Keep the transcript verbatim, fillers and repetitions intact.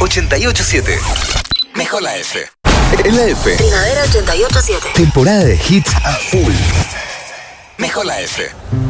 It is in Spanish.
ochenta y ocho siete. Mejor la F. En la F. Primavera ochenta y ocho siete. Temporada de hits a full. Mejor la F.